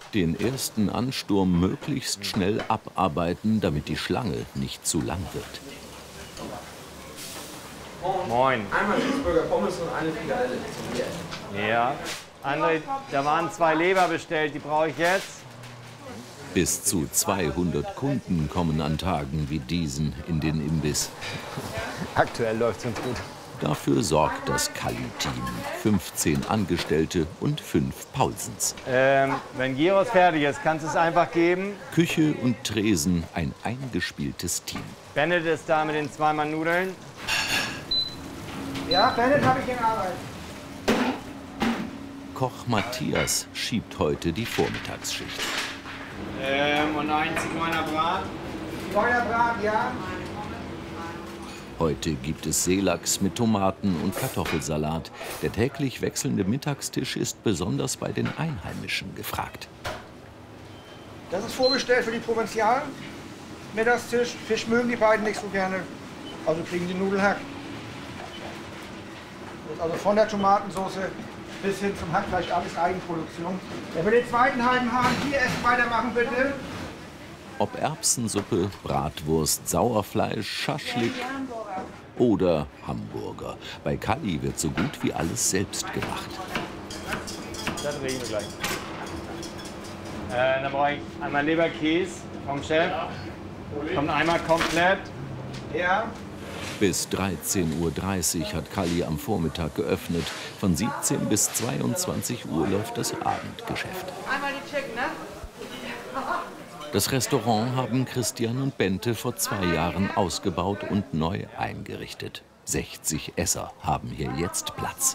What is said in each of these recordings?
Den ersten Ansturm möglichst schnell abarbeiten, damit die Schlange nicht zu lang wird. Moin. Einmal Cheeseburger, Pommes und eine Frikadelle. Ja. André, da waren 2 Leber bestellt, die brauche ich jetzt. Bis zu 200 Kunden kommen an Tagen wie diesen in den Imbiss. Aktuell läuft es uns gut. Dafür sorgt das Kalli-Team. 15 Angestellte und 5 Paulsens. Wenn Gyros fertig ist, kannst du es einfach geben. Küche und Tresen, ein eingespieltes Team. Bennett ist da mit den 2 Mann Nudeln. Ja, Bennett habe ich in Arbeit. Koch Matthias schiebt heute die Vormittagsschicht. Und ein Zigeunerbrat. Zigeunerbrat, ja. Heute gibt es Seelachs mit Tomaten und Kartoffelsalat. Der täglich wechselnde Mittagstisch ist besonders bei den Einheimischen gefragt. Das ist vorbestellt für die Provinzialen. Mittagstisch. Fisch mögen die beiden nicht so gerne. Also kriegen die Nudelhack. Also von der Tomatensauce bis hin zum Hackfleisch, alles Eigenproduktion. Wer will den zweiten halben Hahn hier essen, weitermachen bitte? Ob Erbsensuppe, Bratwurst, Sauerfleisch, Schaschlik oder Hamburger. Bei Kalli wird so gut wie alles selbst gemacht. Das reden wir gleich. Dann brauche ich einmal Leberkäse vom Chef. Kommt einmal komplett. Ja. Bis 13:30 Uhr hat Kalli am Vormittag geöffnet. Von 17 bis 22 Uhr läuft das Abendgeschäft. Einmal die Chicken, ne? Das Restaurant haben Christian und Bente vor 2 Jahren ausgebaut und neu eingerichtet. 60 Esser haben hier jetzt Platz.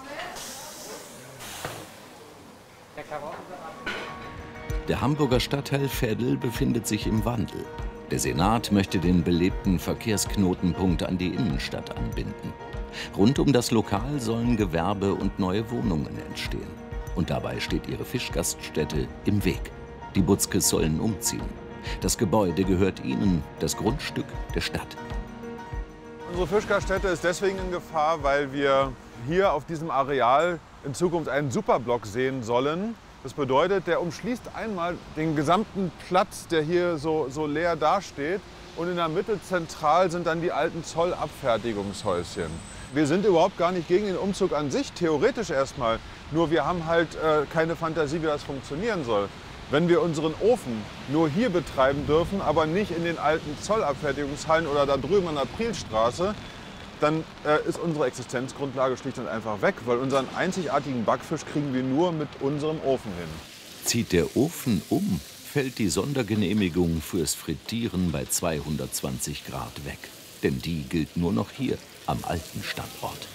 Der Hamburger Stadtteil Veddel befindet sich im Wandel. Der Senat möchte den belebten Verkehrsknotenpunkt an die Innenstadt anbinden. Rund um das Lokal sollen Gewerbe und neue Wohnungen entstehen. Und dabei steht ihre Fischgaststätte im Weg. Die Butzkes sollen umziehen. Das Gebäude gehört ihnen, das Grundstück der Stadt. Unsere Fischgaststätte ist deswegen in Gefahr, weil wir hier auf diesem Areal in Zukunft einen Superblock sehen sollen. Das bedeutet, der umschließt einmal den gesamten Platz, der hier so leer dasteht. Und in der Mitte zentral sind dann die alten Zollabfertigungshäuschen. Wir sind überhaupt gar nicht gegen den Umzug an sich, theoretisch erstmal. Nur wir haben halt keine Fantasie, wie das funktionieren soll. Wenn wir unseren Ofen nur hier betreiben dürfen, aber nicht in den alten Zollabfertigungshallen oder da drüben an der Prielstraße, dann ist unsere Existenzgrundlage schlicht und einfach weg, weil unseren einzigartigen Backfisch kriegen wir nur mit unserem Ofen hin. Zieht der Ofen um, fällt die Sondergenehmigung fürs Frittieren bei 220 Grad weg. Denn die gilt nur noch hier, am alten Standort.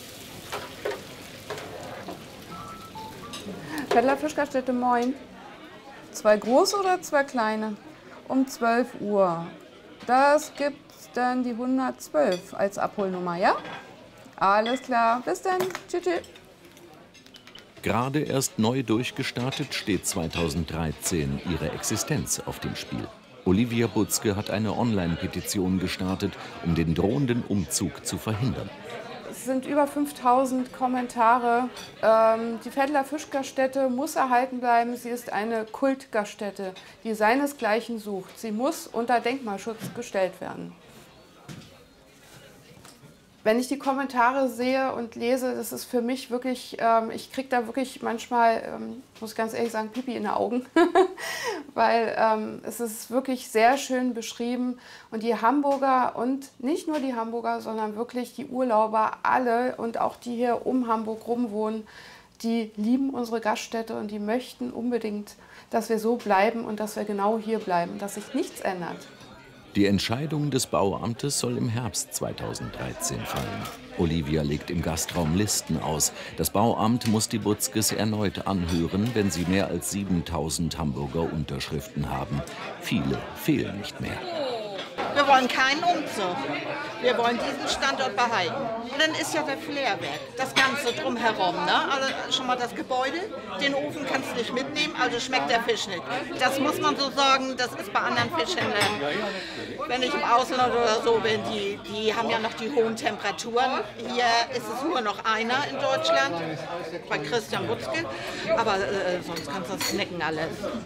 Veddler Fischgaststätte, moin. 2 große oder 2 kleine? Um 12 Uhr. Das gibt dann die 112 als Abholnummer, ja? Alles klar, bis dann. Tschüss. Tschüss. Gerade erst neu durchgestartet steht 2013 ihre Existenz auf dem Spiel. Olivia Butzke hat eine Online-Petition gestartet, um den drohenden Umzug zu verhindern. Es sind über 5000 Kommentare. Die Veddler Fischgaststätte muss erhalten bleiben. Sie ist eine Kultgaststätte, die seinesgleichen sucht. Sie muss unter Denkmalschutz gestellt werden. Wenn ich die Kommentare sehe und lese, das ist für mich wirklich, ich kriege da wirklich manchmal, muss ich ganz ehrlich sagen, Pipi in den Augen, weil es ist wirklich sehr schön beschrieben und die Hamburger und nicht nur die Hamburger, sondern wirklich die Urlauber, alle und auch die hier um Hamburg rum wohnen, die lieben unsere Gaststätte und die möchten unbedingt, dass wir so bleiben und dass wir genau hier bleiben, dass sich nichts ändert. Die Entscheidung des Bauamtes soll im Herbst 2013 fallen. Olivia legt im Gastraum Listen aus. Das Bauamt muss die Butzkes erneut anhören, wenn sie mehr als 7000 Hamburger Unterschriften haben. Viele fehlen nicht mehr. Wir wollen keinen Umzug. Wir wollen diesen Standort behalten. Und dann ist ja der Flair weg, das Ganze drumherum. Ne? Also schon mal das Gebäude, den Ofen kannst du nicht mitnehmen, also schmeckt der Fisch nicht. Das muss man so sagen, das ist bei anderen Fischhändlern. Wenn ich im Ausland oder so bin, die haben ja noch die hohen Temperaturen. Hier ist es nur noch einer in Deutschland, bei Christian Butzke. Aber sonst kannst du das snacken alles.